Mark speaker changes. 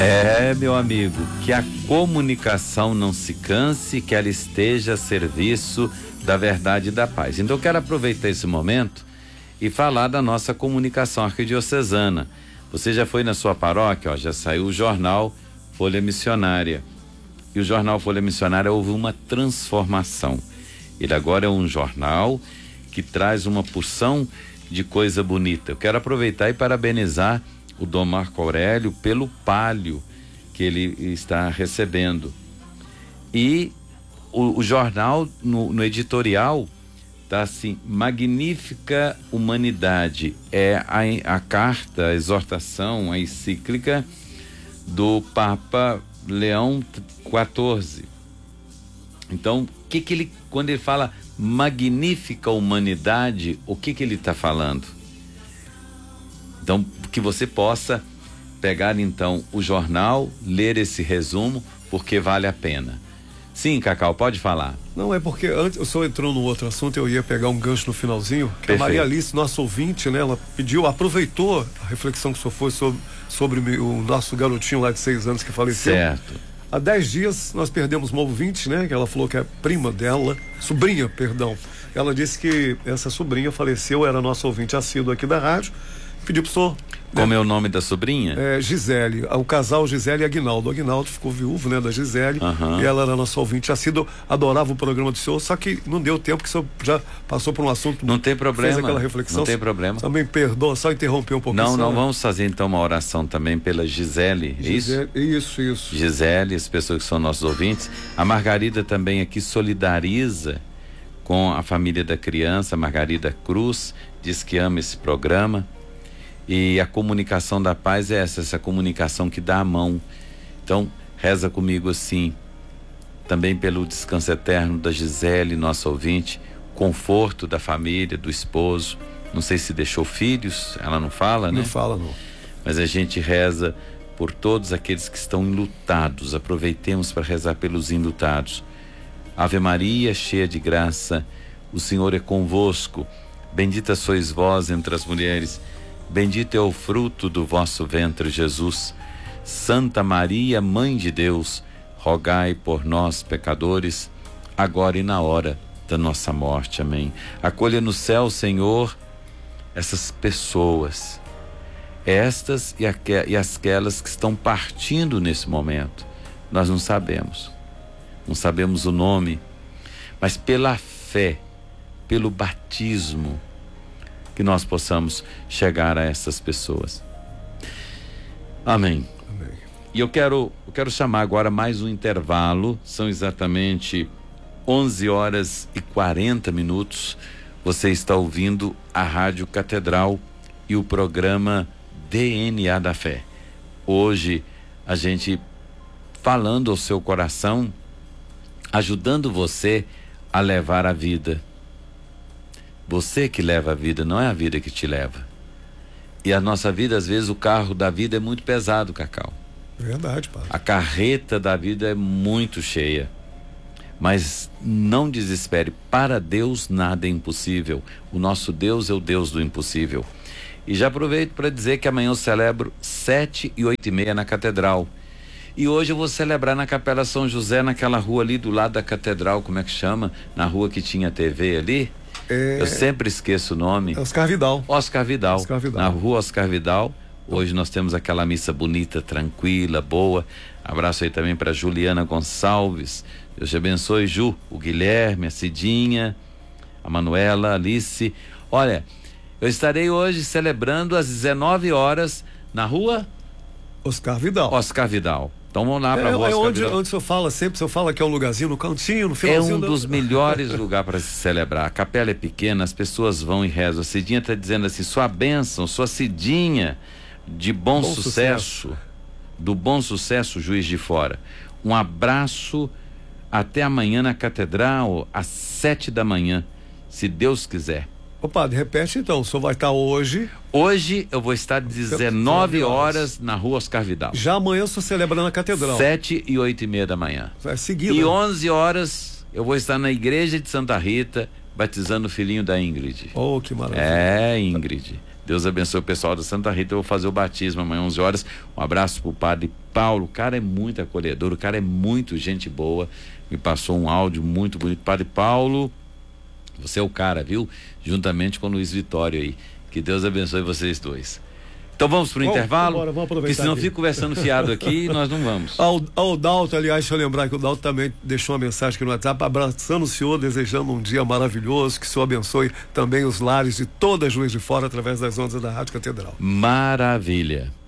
Speaker 1: Meu amigo, que a comunicação não se canse, que ela esteja a serviço da verdade e da paz. Então eu quero aproveitar esse momento e falar da nossa comunicação arquidiocesana. Você já foi na sua paróquia, já saiu o jornal Folha Missionária. E o jornal Folha Missionária houve uma transformação. Ele agora é um jornal que traz uma porção de coisa bonita. Eu quero aproveitar e parabenizar o Dom Marco Aurélio pelo palio que ele está recebendo. E o jornal, no editorial, está assim: magnífica humanidade. É a carta, a exortação, a encíclica do Papa Leão XIV. Então, quando ele fala magnífica humanidade, o que ele está falando? Então, que você possa pegar então o jornal, ler esse resumo, porque vale a pena. Sim, Cacau, pode falar.
Speaker 2: Não, é porque antes, o senhor entrou no outro assunto, eu ia pegar um gancho no finalzinho, que
Speaker 1: Perfeito.
Speaker 2: A Maria Alice, nossa ouvinte, né, ela aproveitou a reflexão que o senhor foi sobre o nosso garotinho lá de 6 anos que faleceu.
Speaker 1: Certo.
Speaker 2: Há 10 dias nós perdemos uma ouvinte, né, que ela falou que é prima dela, sobrinha, perdão. Ela disse que essa sobrinha faleceu, era nossa ouvinte assídua aqui da rádio, pediu pro senhor.
Speaker 1: Como é o nome da sobrinha?
Speaker 2: Gisele, o casal Gisele e Aguinaldo. O Aguinaldo ficou viúvo, né, da Gisele, e ela era nossa ouvinte assídua, adorava o programa do senhor, só que não deu tempo, que o senhor já passou por um assunto.
Speaker 1: Não tem problema.
Speaker 2: Fez aquela reflexão.
Speaker 1: Não tem problema.
Speaker 2: Também perdoa, só interromper um pouquinho.
Speaker 1: Não, vamos fazer então uma oração também pela Gisele,
Speaker 2: isso? Isso.
Speaker 1: Gisele, as pessoas que são nossos ouvintes. A Margarida também aqui solidariza com a família da criança, Margarida Cruz, diz que ama esse programa. E a comunicação da paz é essa comunicação que dá a mão. Então, reza comigo assim, também pelo descanso eterno da Gisele, nossa ouvinte, conforto da família, do esposo. Não sei se deixou filhos, ela não fala, né?
Speaker 2: Não fala, não.
Speaker 1: Mas a gente reza por todos aqueles que estão enlutados. Aproveitemos para rezar pelos enlutados. Ave Maria, cheia de graça, o Senhor é convosco. Bendita sois vós entre as mulheres. Bendito é o fruto do vosso ventre, Jesus. Santa Maria, Mãe de Deus, rogai por nós, pecadores, agora e na hora da nossa morte. Amém. Acolha no céu, Senhor, essas pessoas, estas e aquelas que estão partindo nesse momento. Nós não sabemos o nome, mas pela fé, pelo batismo, que nós possamos chegar a essas pessoas. Amém.
Speaker 2: Amém.
Speaker 1: E eu quero chamar agora mais um intervalo. São exatamente 11h40. Você está ouvindo a Rádio Catedral e o programa DNA da Fé. Hoje a gente falando ao seu coração, ajudando você a levar a vida. Você que leva a vida, não é a vida que te leva. E a nossa vida, às vezes, o carro da vida é muito pesado, Cacau.
Speaker 2: Verdade, padre.
Speaker 1: A carreta da vida é muito cheia. Mas não desespere. Para Deus nada é impossível. O nosso Deus é o Deus do impossível. E já aproveito para dizer que amanhã eu celebro 7 e 8h30 na Catedral. E hoje eu vou celebrar na Capela São José, naquela rua ali do lado da Catedral, como é que chama? Na rua que tinha TV ali. Eu sempre esqueço o nome.
Speaker 2: Oscar Vidal.
Speaker 1: Oscar Vidal. Na rua Oscar Vidal. Hoje nós temos aquela missa bonita, tranquila, boa. Abraço aí também para Juliana Gonçalves. Deus te abençoe, Ju. O Guilherme, a Cidinha, a Manuela, a Alice. Olha, eu estarei hoje celebrando às 19h na rua
Speaker 2: Oscar Vidal.
Speaker 1: Oscar Vidal. Então vamos lá para a rua Oscar Vidal.
Speaker 2: Onde o senhor fala sempre, o senhor fala que é um lugarzinho no cantinho, no finalzinho.
Speaker 1: É um dos melhores lugares para se celebrar. A capela é pequena, as pessoas vão e rezam. A Cidinha está dizendo assim: sua bênção, sua Cidinha de bom sucesso, do Bom Sucesso, Juiz de Fora. Um abraço, até amanhã na Catedral, às 7h, se Deus quiser.
Speaker 2: Ô padre, repete então, o senhor vai estar hoje?
Speaker 1: Hoje eu vou estar 19h na rua Oscar Vidal.
Speaker 2: Já amanhã o senhor celebra na Catedral.
Speaker 1: 7 e 8h30.
Speaker 2: É seguida.
Speaker 1: E 11h eu vou estar na igreja de Santa Rita, batizando o filhinho da Ingrid.
Speaker 2: Oh, que maravilha.
Speaker 1: É, Ingrid. Deus abençoe o pessoal da Santa Rita. Eu vou fazer o batismo amanhã 11 horas. Um abraço pro padre Paulo. O cara é muito acolhedor, o cara é muito gente boa. Me passou um áudio muito bonito. Padre Paulo, você é o cara, viu? Juntamente com o Luiz Vitório aí. Que Deus abençoe vocês dois. Então vamos pro intervalo?
Speaker 2: Agora, vamos aproveitar.
Speaker 1: Porque senão
Speaker 2: aqui.
Speaker 1: fico conversando fiado aqui e nós não vamos.
Speaker 2: Ao Dalton, aliás, deixa eu lembrar que o Dalton também deixou uma mensagem aqui no WhatsApp, abraçando o senhor, desejando um dia maravilhoso, que o senhor abençoe também os lares de todas as Juiz de Fora através das ondas da Rádio Catedral.
Speaker 1: Maravilha.